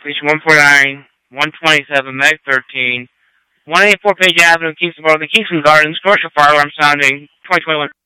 Station 149, 127, Meg 13, 184 Page Avenue, Kingston Borough, the Kingston Gardens, commercial fire alarm sounding, 2021.